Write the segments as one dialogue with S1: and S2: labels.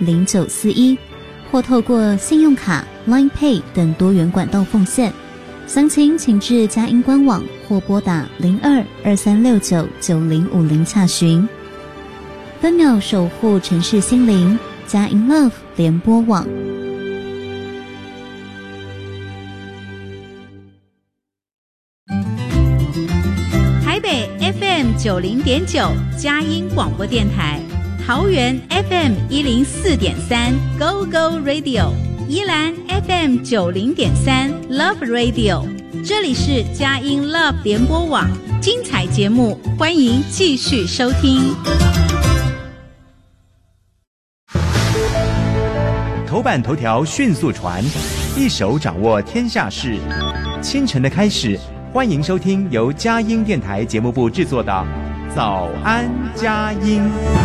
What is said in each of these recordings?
S1: 0941，或透过信用卡、Line Pay 等多元管道奉献。详情请至佳音官网或拨打0223699050洽询。分秒守护城市心灵，佳音 Love 联播网。
S2: 台北 FM90.9 佳音广播电台，桃园 FM104.3 Go Go Radio， 宜兰 FM90.3 Love Radio， 这里是佳音 Love 联播网，精彩节目欢迎继续收听。
S3: 头版头条迅速传，一手掌握天下事。清晨的开始，欢迎收听由佳音电台节目部制作的《早安佳音》。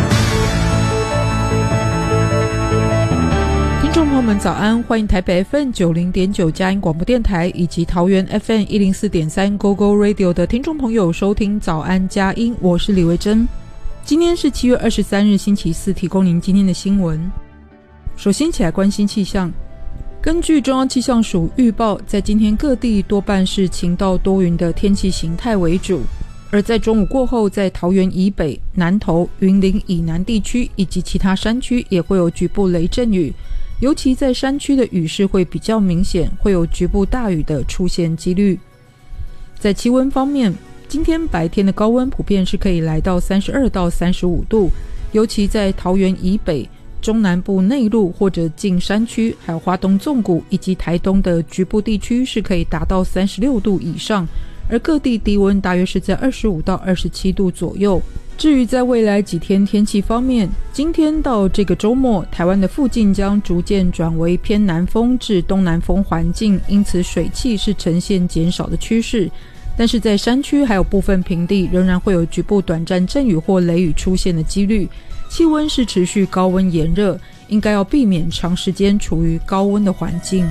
S4: 听众朋友们早安，欢迎台北 FM90.9 佳音广播电台以及桃园 FM104.3 Go Go Radio 的听众朋友收听早安佳音，我是李维珍。今天是7月23日星期四，提供您今天的新闻。首先起来关心气象。根据中央气象署预报，在今天各地多半是晴到多云的天气形态为主，而在中午过后，在桃园以北、南投、云林以南地区以及其他山区也会有局部雷阵雨，尤其在山区的雨势会比较明显，会有局部大雨的出现几率。在气温方面，今天白天的高温普遍是可以来到32到35度，尤其在桃园以北、中南部内陆或者近山区，还有花东纵谷以及台东的局部地区是可以达到36度以上，而各地低温大约是在25到27度左右。至于在未来几天天气方面，今天到这个周末，台湾的附近将逐渐转为偏南风至东南风环境，因此水汽是呈现减少的趋势，但是在山区还有部分平地仍然会有局部短暂阵雨或雷雨出现的几率。气温是持续高温炎热，应该要避免长时间处于高温的环境。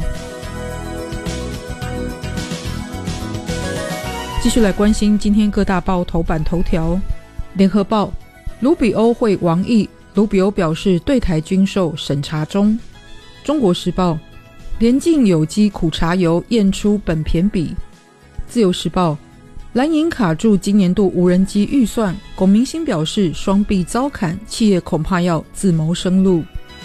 S4: 继续来关心今天各大报头版头条。联合报，卢比欧会王毅，卢比欧表示对台军售审查中。中国时报，联进有机苦茶油验出苯醛比。自由时报，蓝营卡住今年度无人机预算，龚明鑫表示双臂遭砍，企业恐怕要自谋生路。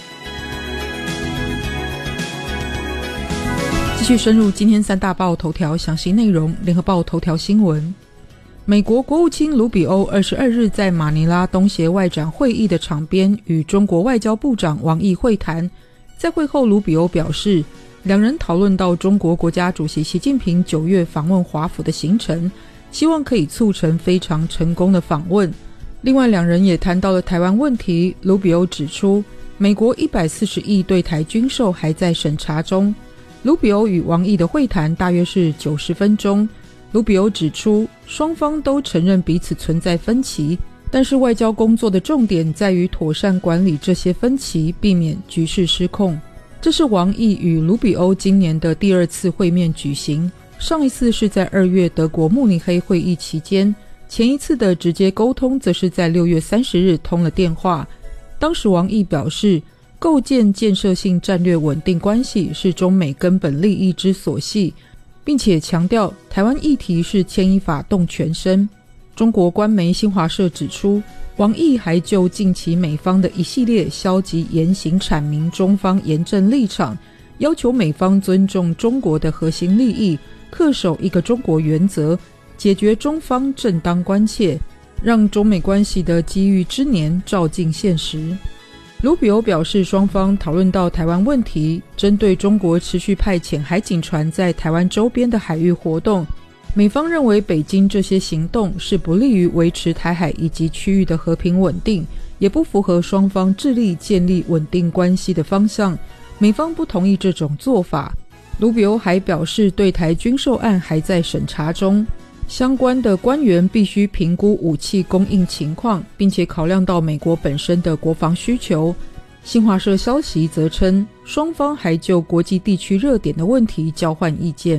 S4: 继续深入今天三大报头条详细内容。联合报头条新闻，美国国务卿卢比欧22日在马尼拉东协外长会议的场边与中国外交部长王毅会谈，在会后卢比欧表示，两人讨论到中国国家主席习近平9月访问华府的行程，希望可以促成非常成功的访问。另外两人也谈到了台湾问题，卢比欧指出美国140亿对台军售还在审查中。卢比欧与王毅的会谈大约是90分钟。卢比欧指出双方都承认彼此存在分歧，但是外交工作的重点在于妥善管理这些分歧，避免局势失控。这是王毅与卢比欧今年的第2次会面举行，上一次是在2月德国慕尼黑会议期间，前一次的直接沟通则是在6月30日通了电话。当时王毅表示，构建建设性战略稳定关系是中美根本利益之所系，并且强调台湾议题是牵一发动全身。中国官媒新华社指出，王毅还就近期美方的一系列消极言行阐明中方严正立场，要求美方尊重中国的核心利益，恪守一个中国原则，解决中方正当关切，让中美关系的机遇之年照进现实。卢比欧表示，双方讨论到台湾问题，针对中国持续派遣海警船在台湾周边的海域活动，美方认为北京这些行动是不利于维持台海以及区域的和平稳定，也不符合双方致力建立稳定关系的方向，美方不同意这种做法。卢比欧还表示，对台军售案还在审查中，相关的官员必须评估武器供应情况，并且考量到美国本身的国防需求。新华社消息则称，双方还就国际地区热点的问题交换意见。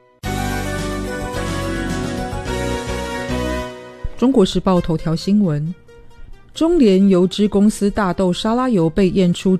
S4: 中国时报头条新闻，中联油脂公司大豆沙拉油被验出